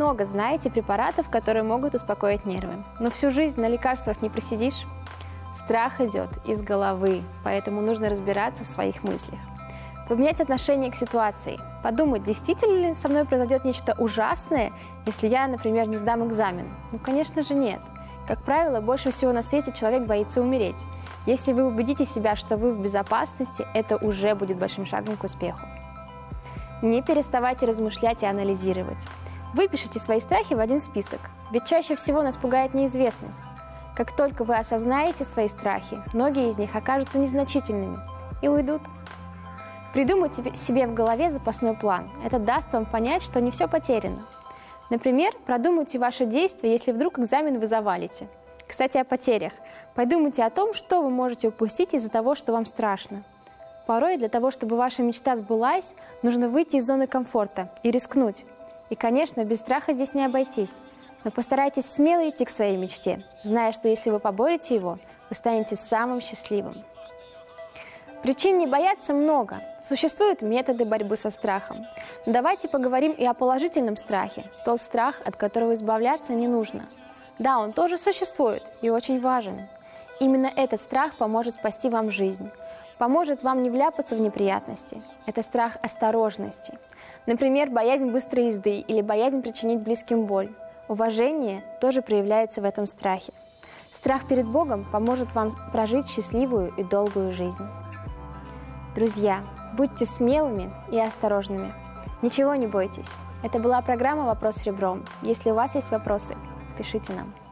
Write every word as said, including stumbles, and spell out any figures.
много знаете препаратов, которые могут успокоить нервы, но всю жизнь на лекарствах не просидишь. Страх идет из головы, поэтому нужно разбираться в своих мыслях. Поменять отношение к ситуации. Подумать, действительно ли со мной произойдет нечто ужасное, если я, например, не сдам экзамен? Ну, конечно же, нет. Как правило, больше всего на свете человек боится умереть. Если вы убедите себя, что вы в безопасности, это уже будет большим шагом к успеху. Не переставайте размышлять и анализировать. Выпишите свои страхи в один список, ведь чаще всего нас пугает неизвестность. Как только вы осознаете свои страхи, многие из них окажутся незначительными и уйдут. Придумайте себе в голове запасной план. Это даст вам понять, что не все потеряно. Например, продумайте ваши действия, если вдруг экзамен вы завалите. Кстати, о потерях. Подумайте о том, что вы можете упустить из-за того, что вам страшно. Порой для того, чтобы ваша мечта сбылась, нужно выйти из зоны комфорта и рискнуть. И, конечно, без страха здесь не обойтись. Но постарайтесь смело идти к своей мечте, зная, что если вы поборете его, вы станете самым счастливым. Причин не бояться много. Существуют методы борьбы со страхом. Но давайте поговорим и о положительном страхе, тот страх, от которого избавляться не нужно. Да, он тоже существует и очень важен. Именно этот страх поможет спасти вам жизнь, поможет вам не вляпаться в неприятности. Это страх осторожности. Например, боязнь быстрой езды или боязнь причинить близким боль. Уважение тоже проявляется в этом страхе. Страх перед Богом поможет вам прожить счастливую и долгую жизнь. Друзья, будьте смелыми и осторожными. Ничего не бойтесь. Это была программа «Вопрос ребром». Если у вас есть вопросы, пишите нам.